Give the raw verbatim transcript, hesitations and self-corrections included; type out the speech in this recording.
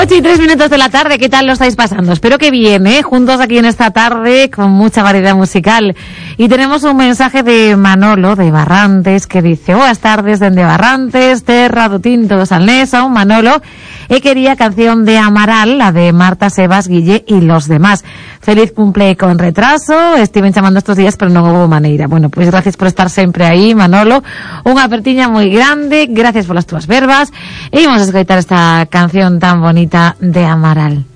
ocho y tres minutos de la tarde, ¿qué tal lo estáis pasando? Espero que bien, ¿eh? Juntos aquí en esta tarde con mucha variedad musical. Y tenemos un mensaje de Manolo, de Barrantes, que dice: buenas tardes desde Barrantes, Terra do Tinto Salnesa, un Manolo, e quería canción de Amaral, la de Marta, Sebas, Guille y los demás. Feliz cumple con retraso, estiven chamando estos días, pero non houve maneira. Bueno, pues gracias por estar sempre aí, Manolo. Unha apertiña moi grande, gracias por las túas verbas. E vamos a escoitar esta canción tan bonita de Amaral.